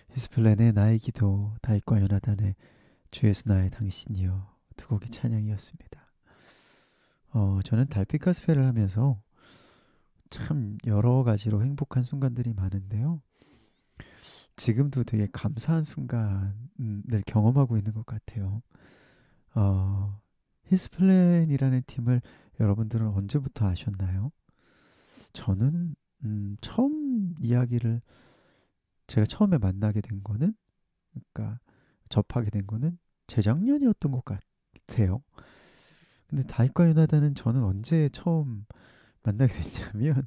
히스플랜의 나의 기도, 다윗과 요나단의 주 예수 나의 당신이여, 두 곡의 찬양이었습니다. 저는 달빛 가스펠을 하면서 참 여러 가지로 행복한 순간들이 많은데요. 지금도 되게 감사한 순간을 경험하고 있는 것 같아요. 어, 히스플랜이라는 팀을 여러분들은 언제부터 아셨나요? 저는 처음 이야기를 제가 처음에 만나게 된 거는, 그러니까 접하게 된 거는 재작년이었던 것 같아요. 근데 다윗과 요나단은 저는 언제 처음 만나게 됐냐면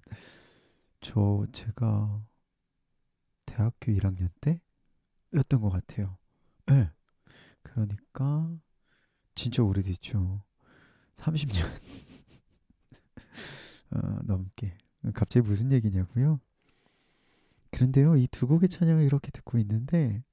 제가 대학교 1학년 때였던 것 같아요. 네, 그러니까 진짜 오래됐죠. 30년 넘게. 갑자기 무슨 얘기냐고요? 그런데요, 이 두 곡의 찬양을 이렇게 듣고 있는데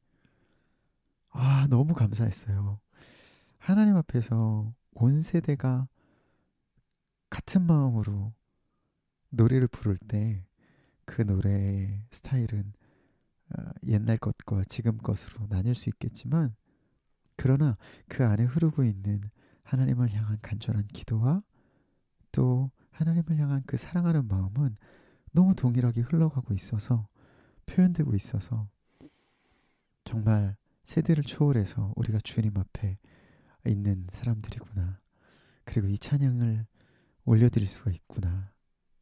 너무 감사했어요. 하나님 앞에서 온 세대가 같은 마음으로 노래를 부를 때 그 노래의 스타일은 옛날 것과 지금 것으로 나뉠 수 있겠지만, 그러나 그 안에 흐르고 있는 하나님을 향한 간절한 기도와 또 하나님을 향한 그 사랑하는 마음은 너무 동일하게 흘러가고 있어서, 표현되고 있어서, 정말 세대를 초월해서 우리가 주님 앞에 있는 사람들이구나. 그리고 이 찬양을 올려드릴 수가 있구나.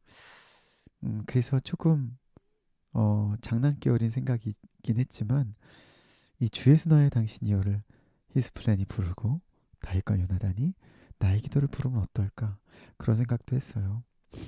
그래서 조금 장난기 어린 생각이긴 했지만, 이 주의 수나의 당신이여를 히스플랜이 부르고 다윗과 요나단이 나의 기도를 부르면 어떨까, 그런 생각도 했어요.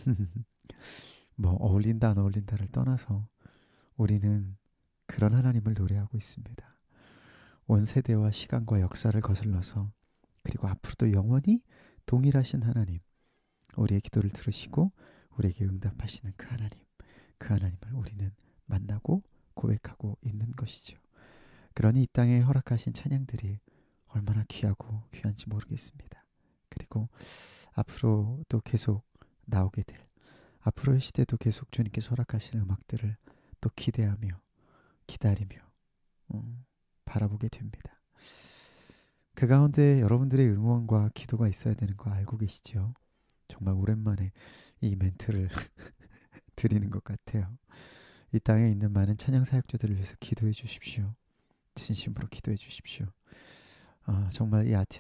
뭐 어울린다 안 어울린다를 떠나서 우리는 그런 하나님을 노래하고 있습니다. 온 세대와 시간과 역사를 거슬러서, 그리고 앞으로도 영원히 동일하신 하나님, 우리의 기도를 들으시고 우리에게 응답하시는 그 하나님, 그 하나님을 우리는 만나고 고백하고 있는 것이죠. 그러니 이 땅에 허락하신 찬양들이 얼마나 귀하고 귀한지 모르겠습니다. 그리고 앞으로 또 계속 나오게 될, 앞으로의 시대도 계속 주님께서 허락하시는 음악들을 또 기대하며 기다리며 바라보게 됩니다. 그 가운데 여러분들의 응원과 기도가 있어야 되는 거 알고 계시죠? 정말 오랜만에 이 멘트를 드리는 것 같아요. 이 땅에 있는 많은 찬양 사역자들을 위해서 기도해 주십시오. 진심으로 기도해 주십시오. 정말 이 아티스트